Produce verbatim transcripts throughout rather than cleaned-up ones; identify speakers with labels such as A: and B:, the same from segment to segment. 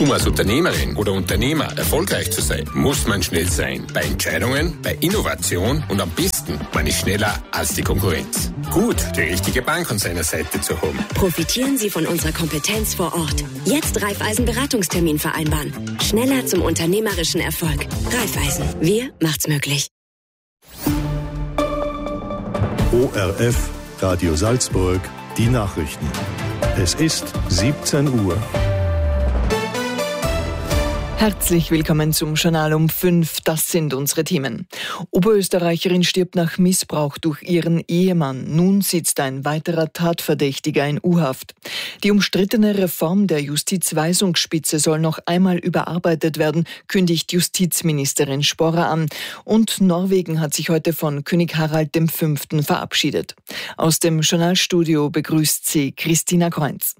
A: Um als Unternehmerin oder Unternehmer erfolgreich zu sein, muss man schnell sein. Bei Entscheidungen, bei Innovation und am besten, man ist schneller als die Konkurrenz. Gut, die richtige Bank an seiner Seite zu haben.
B: Profitieren Sie von unserer Kompetenz vor Ort. Jetzt Raiffeisen Beratungstermin vereinbaren. Schneller zum unternehmerischen Erfolg. Raiffeisen, wir macht's möglich.
C: O R F, Radio Salzburg, die Nachrichten. Es ist siebzehn Uhr.
D: Herzlich willkommen zum Journal um fünf. Das sind unsere Themen. Oberösterreicherin stirbt nach Missbrauch durch ihren Ehemann. Nun sitzt ein weiterer Tatverdächtiger in U-Haft. Die umstrittene Reform der Justizweisungsspitze soll noch einmal überarbeitet werden, kündigt Justizministerin Sporrer an. Und Norwegen hat sich heute von König Harald der Fünfte verabschiedet. Aus dem Journalstudio begrüßt sie Christina Kreunz.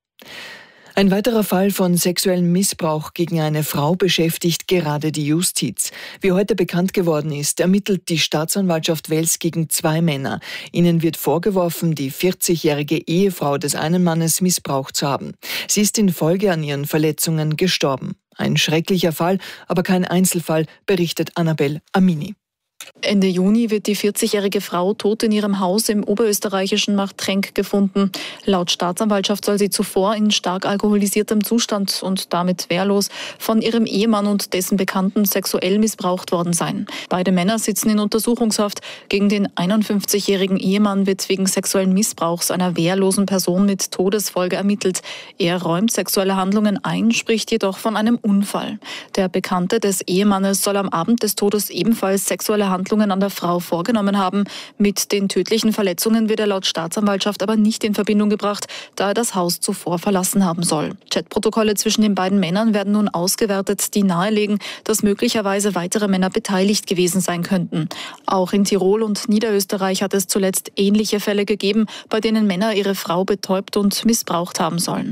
D: Ein weiterer Fall von sexuellem Missbrauch gegen eine Frau beschäftigt gerade die Justiz. Wie heute bekannt geworden ist, ermittelt die Staatsanwaltschaft Wels gegen zwei Männer. Ihnen wird vorgeworfen, die vierzigjährige Ehefrau des einen Mannes missbraucht zu haben. Sie ist in Folge an ihren Verletzungen gestorben. Ein schrecklicher Fall, aber kein Einzelfall, berichtet Annabel Amini.
E: Ende Juni wird die vierzigjährige Frau tot in ihrem Haus im oberösterreichischen Marktrenk gefunden. Laut Staatsanwaltschaft soll sie zuvor in stark alkoholisiertem Zustand und damit wehrlos von ihrem Ehemann und dessen Bekannten sexuell missbraucht worden sein. Beide Männer sitzen in Untersuchungshaft. Gegen den einundfünfzigjährigen Ehemann wird wegen sexuellen Missbrauchs einer wehrlosen Person mit Todesfolge ermittelt. Er räumt sexuelle Handlungen ein, spricht jedoch von einem Unfall. Der Bekannte des Ehemannes soll am Abend des Todes ebenfalls sexuelle Handlungen an der Frau vorgenommen haben. Mit den tödlichen Verletzungen wird er laut Staatsanwaltschaft aber nicht in Verbindung gebracht, da er das Haus zuvor verlassen haben soll. Chatprotokolle zwischen den beiden Männern werden nun ausgewertet, die nahelegen, dass möglicherweise weitere Männer beteiligt gewesen sein könnten. Auch in Tirol und Niederösterreich hat es zuletzt ähnliche Fälle gegeben, bei denen Männer ihre Frau betäubt und missbraucht haben sollen.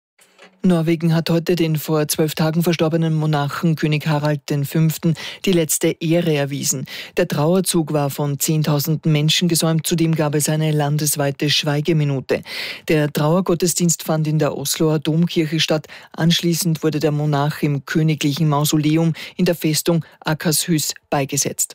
D: Norwegen hat heute den vor zwölf Tagen verstorbenen Monarchen König Harald der Fünfte die letzte Ehre erwiesen. Der Trauerzug war von zehntausend Menschen gesäumt, zudem gab es eine landesweite Schweigeminute. Der Trauergottesdienst fand in der Osloer Domkirche statt. Anschließend wurde der Monarch im königlichen Mausoleum in der Festung Akershus beigesetzt.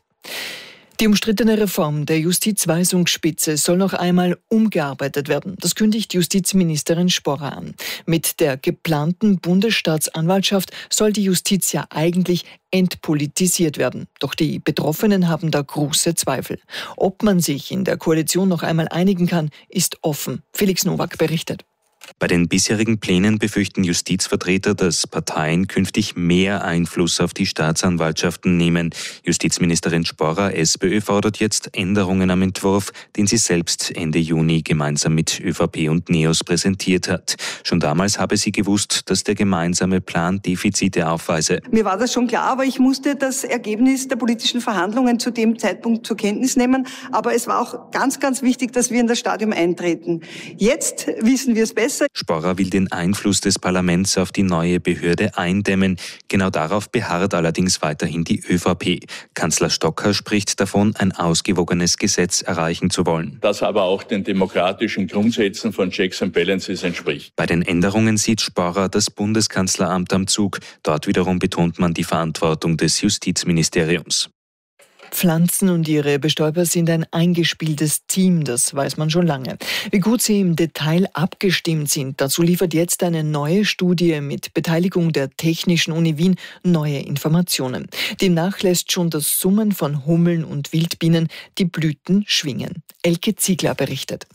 D: Die umstrittene Reform der Justizweisungsspitze soll noch einmal umgearbeitet werden. Das kündigt Justizministerin Sporrer an. Mit der geplanten Bundesstaatsanwaltschaft soll die Justiz ja eigentlich entpolitisiert werden. Doch die Betroffenen haben da große Zweifel. Ob man sich in der Koalition noch einmal einigen kann, ist offen. Felix Nowak berichtet.
F: Bei den bisherigen Plänen befürchten Justizvertreter, dass Parteien künftig mehr Einfluss auf die Staatsanwaltschaften nehmen. Justizministerin Sporrer, SPÖ, fordert jetzt Änderungen am Entwurf, den sie selbst Ende Juni gemeinsam mit ÖVP und NEOS präsentiert hat. Schon damals habe sie gewusst, dass der gemeinsame Plan Defizite aufweise.
G: Mir war das schon klar, aber ich musste das Ergebnis der politischen Verhandlungen zu dem Zeitpunkt zur Kenntnis nehmen. Aber es war auch ganz, ganz wichtig, dass wir in das Stadium eintreten. Jetzt wissen wir es besser.
F: Sporrer will den Einfluss des Parlaments auf die neue Behörde eindämmen. Genau darauf beharrt allerdings weiterhin die ÖVP. Kanzler Stocker spricht davon, ein ausgewogenes Gesetz erreichen zu wollen.
H: Das aber auch den demokratischen Grundsätzen von Checks and Balances entspricht.
F: Bei den Änderungen sieht Sporrer das Bundeskanzleramt am Zug. Dort wiederum betont man die Verantwortung des Justizministeriums.
D: Pflanzen und ihre Bestäuber sind ein eingespieltes Team, das weiß man schon lange. Wie gut sie im Detail abgestimmt sind, dazu liefert jetzt eine neue Studie mit Beteiligung der Technischen Uni Wien neue Informationen. Demnach lässt schon das Summen von Hummeln und Wildbienen die Blüten schwingen. Elke Ziegler berichtet.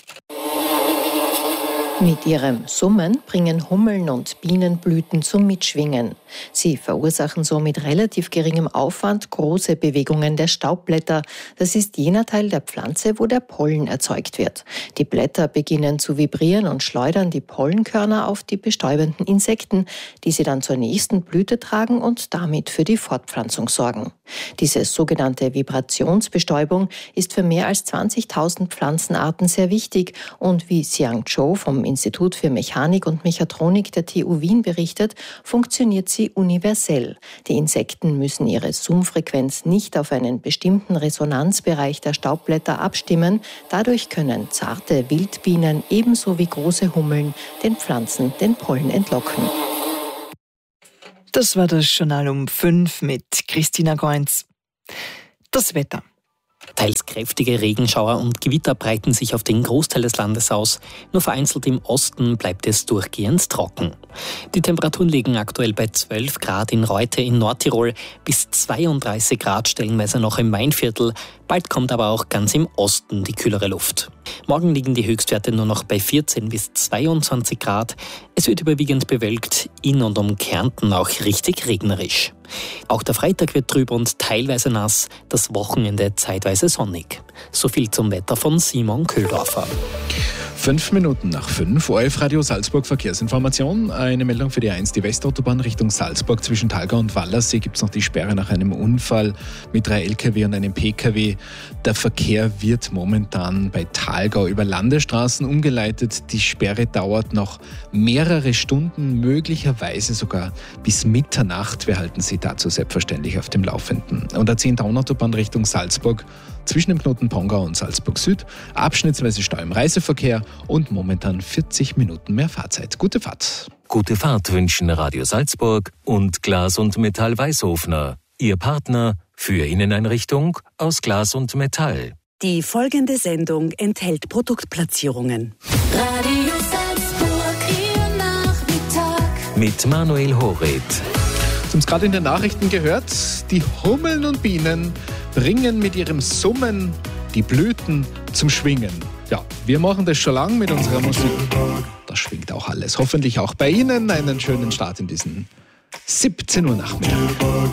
I: Mit ihrem Summen bringen Hummeln und Bienen Blüten zum Mitschwingen. Sie verursachen so mit relativ geringem Aufwand große Bewegungen der Staubblätter. Das ist jener Teil der Pflanze, wo der Pollen erzeugt wird. Die Blätter beginnen zu vibrieren und schleudern die Pollenkörner auf die bestäubenden Insekten, die sie dann zur nächsten Blüte tragen und damit für die Fortpflanzung sorgen. Diese sogenannte Vibrationsbestäubung ist für mehr als zwanzigtausend Pflanzenarten sehr wichtig und wie Xiang Zhou vom Institut für Mechanik und Mechatronik der T U Wien berichtet, funktioniert sie universell. Die Insekten müssen ihre Summfrequenz nicht auf einen bestimmten Resonanzbereich der Staubblätter abstimmen. Dadurch können zarte Wildbienen ebenso wie große Hummeln den Pflanzen den Pollen entlocken.
D: Das war das Journal um fünf mit Christina Goenz. Das Wetter.
J: Teils kräftige Regenschauer und Gewitter breiten sich auf den Großteil des Landes aus. Nur vereinzelt im Osten bleibt es durchgehend trocken. Die Temperaturen liegen aktuell bei zwölf Grad in Reute in Nordtirol, bis zweiunddreißig Grad stellenweise noch im Mainviertel. Bald kommt aber auch ganz im Osten die kühlere Luft. Morgen liegen die Höchstwerte nur noch bei vierzehn bis zweiundzwanzig Grad. Es wird überwiegend bewölkt, in und um Kärnten auch richtig regnerisch. Auch der Freitag wird trüb und teilweise nass, das Wochenende zeitweise sonnig. So viel zum Wetter von Simon Köhldorfer.
K: Fünf Minuten nach fünf, O R F Radio Salzburg Verkehrsinformation. Eine Meldung für die eins, die Westautobahn Richtung Salzburg. Zwischen Thalgau und Wallersee gibt es noch die Sperre nach einem Unfall mit drei L K W und einem P K W. Der Verkehr wird momentan bei Thalgau über Landesstraßen umgeleitet. Die Sperre dauert noch mehrere Stunden, möglicherweise sogar bis Mitternacht. Wir halten Sie dazu selbstverständlich auf dem Laufenden. Und der zehn-Taun-Autobahn Richtung Salzburg zwischen dem Knoten Pongau und Salzburg Süd. Abschnittsweise Stau im Reiseverkehr und momentan vierzig Minuten mehr Fahrzeit. Gute Fahrt.
L: Gute Fahrt wünschen Radio Salzburg und Glas und Metall Weißhofner. Ihr Partner für Inneneinrichtung aus Glas und Metall.
B: Die folgende Sendung enthält Produktplatzierungen.
M: Radio Salzburg, Ihr Nachmittag.
L: Mit Manuel Horet.
K: Sie haben es gerade in den Nachrichten gehört. Die Hummeln und Bienen bringen mit ihrem Summen die Blüten zum Schwingen. Ja, wir machen das schon lange mit unserer Musik. Da schwingt auch alles. Hoffentlich auch bei Ihnen. Einen schönen Start in diesen siebzehn Uhr Nachmittag.